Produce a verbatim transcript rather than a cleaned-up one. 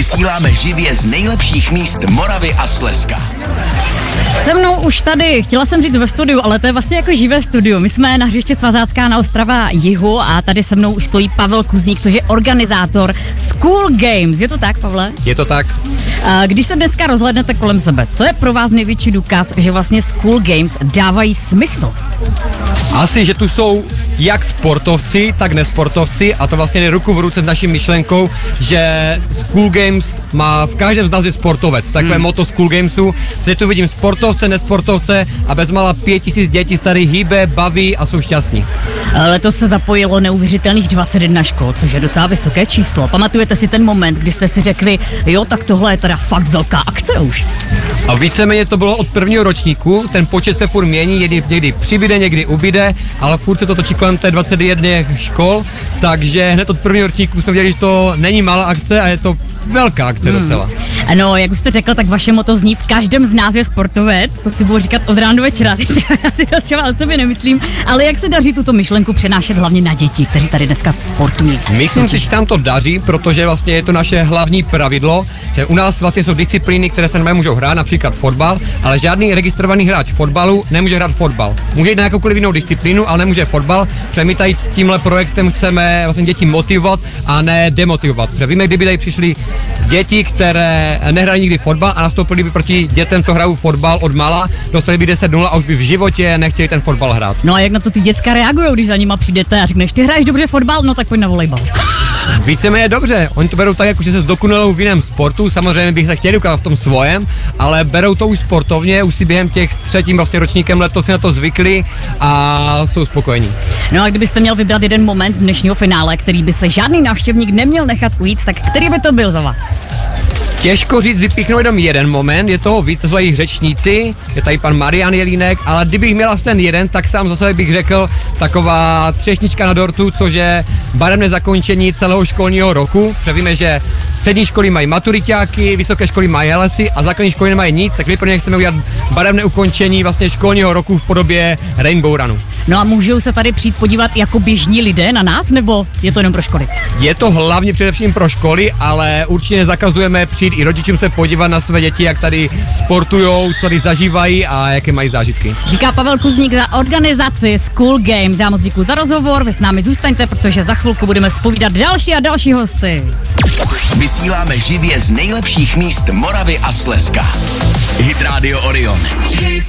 Vysíláme živě z nejlepších míst Moravy a Slezska. Se mnou už tady, chtěla jsem říct ve studiu, ale to je vlastně jako živé studio. My jsme na hřiště Svazácká na Ostrava Jihu a tady se mnou už stojí Pavel Kuzník, což je organizátor School Games. Je to tak, Pavle? Je to tak. Když se dneska rozhlédnete kolem sebe, co je pro vás největší důkaz, že vlastně School Games dávají smysl? Asi, že tu jsou jak sportovci, tak nesportovci a to vlastně jde ruku v ruce s naší myšlenkou, že School Games má v každém z nás je sportovec. Takové hmm. motto School Gamesu, že tu vidím sportovce, nesportovce a bezmála pět tisíc dětí tady hýbe, baví a jsou šťastní. Letos se zapojilo neuvěřitelných dvacet jedna škol, což je docela vysoké číslo. Pamatujete si ten moment, kdy jste si řekli, jo, tak tohle je teda fakt velká akce už? A víceméně to bylo od prvního ročníku, ten počet se furt mění, někdy, někdy přibyde, někdy ubyde, ale furt se to točí kolem té dvacet jedna škol, takže hned od prvního ročníku jsme viděli, že to není malá akce a je to velká akce hmm. docela. No, jak už jste řekl, tak vaše motto zní, v každém z nás je sportovec, to si budu říkat od rána do večera, já si to třeba o sobě nemyslím, ale jak se daří tuto myšlenku přenášet hlavně na děti, kteří tady dneska sportují? Myslím si, že tam to daří, protože vlastně je to naše hlavní pravidlo, že u nás vlastně jsou disciplíny, které se nemůžou hrát, například fotbal, ale žádný registrovaný hráč fotbalu nemůže hrát fotbal. Může jít na jakoukoliv jinou disciplínu, ale nemůže fotbal, protože my tady tímhle projektem chceme vlastně děti motivovat a ne demotivovat. Protože víme, kdyby tady přišli děti, které nehrají nikdy fotbal a nastoupili by proti dětem, co hrajou fotbal od mala, dostali by deset nula a už by v životě nechtěli ten fotbal hrát. No a jak na to ty děcka reagují, když za nima přijdete a řekneš, ty hraješ dobře fotbal, no tak pojď na volejbal. Víceméně dobře, oni to berou tak, jako že se zdokonalou v jiném sportu, samozřejmě bych se chtěli ukázat v tom svojem, ale berou to už sportovně, už si během těch třetím vlastně ročníkem letos si na to zvykli a jsou spokojení. No a kdybyste měl vybrat jeden moment dnešního finále, který by se žádný návštěvník neměl nechat ujít, tak který by to byl za vás? Těžko říct, vypíchnout jenom jeden moment, je toho víc, to jsou jejich řečníci, je tady pan Marian Jelínek, ale kdybych měl asi ten jeden, tak sám zase bych řekl taková třešnička na dortu, což je barevné zakončení celého školního roku. Protože víme, že střední školy mají maturiťáky, vysoké školy mají lesy a základní školy nemají nic, tak my pro ně chceme udělat barevné ukončení vlastně školního roku v podobě Rainbow Runu. No a můžou se tady přijít podívat jako běžní lidé na nás, nebo je to jenom pro školy? Je to hlavně především pro školy, ale určitě nezakazujeme přijít i rodičům se podívat na své děti, jak tady sportujou, co tady zažívají a jaké mají zážitky. Říká Pavel Kuzník za organizaci School Games. Já moc děkuji za rozhovor, vy s námi zůstaňte, protože za chvilku budeme zpovídat další a další hosty. Vysíláme živě z nejlepších míst Moravy a Slezska. Hit Radio Orion. Hit